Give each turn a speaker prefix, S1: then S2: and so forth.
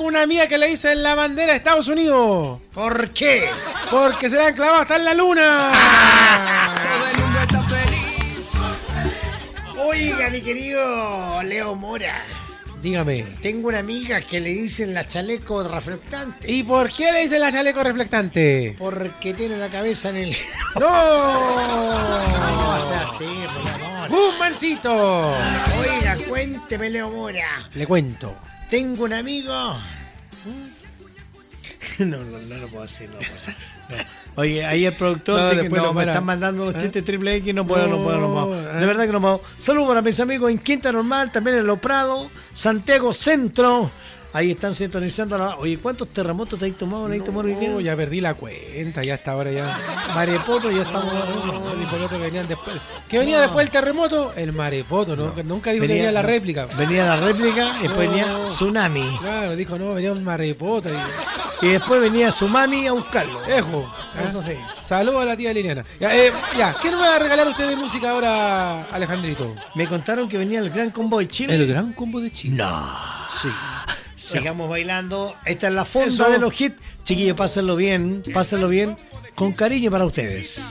S1: una amiga que le dicen la bandera de Estados Unidos.
S2: ¿Por qué?
S1: Porque se la han clavado hasta en la luna.
S3: Todo el mundo está feliz.
S2: Oiga, mi querido Leo Mora.
S1: Dígame.
S2: Tengo una amiga que le dicen la chaleco reflectante.
S1: ¿Y por qué le dicen la chaleco reflectante?
S2: Porque tiene la cabeza en el...
S1: ¡No!
S2: No, o sea, así, por amor.
S1: ¡Guzmancito!
S2: Oiga, cuénteme, Leo Mora.
S1: Le cuento.
S2: Tengo un amigo... No lo puedo decir, no. Oye, ahí el productor
S1: No,
S2: dice que
S1: después
S2: no,
S1: lo
S2: me
S1: para.
S2: están mandando los chistes triple X, no puedo.
S1: No.
S2: De verdad que no puedo. Saludos para mis amigos en Quinta Normal, también en Lo Prado, Santiago Centro. Ahí están sintonizando. Oye, ¿cuántos terremotos te has tomado?
S1: No, ya perdí la cuenta, ya hasta ahora ya.
S2: Marepoto, ya estamos.
S1: No, el Hipólito que venían después. ¿Qué venía después del terremoto? El marepoto, ¿no? Nunca dijo que venía la réplica.
S2: Venía la réplica, después venía Tsunami.
S1: Claro, dijo, no, venía un marepoto.
S2: Y después venía su mami a buscarlo.
S1: Ejo.
S2: Eso sí.
S1: Saludos a la tía Liliana. Ya, ¿qué nos va a regalar usted de música ahora, Alejandrito?
S2: Me contaron que venía el Gran Combo de Chile.
S1: El Gran Combo de Chile.
S2: No.
S1: Sí.
S2: Sigamos bailando. Esta es la fonda
S1: Eso.
S2: de los hits. Chiquillos, pásenlo bien. Con cariño para ustedes.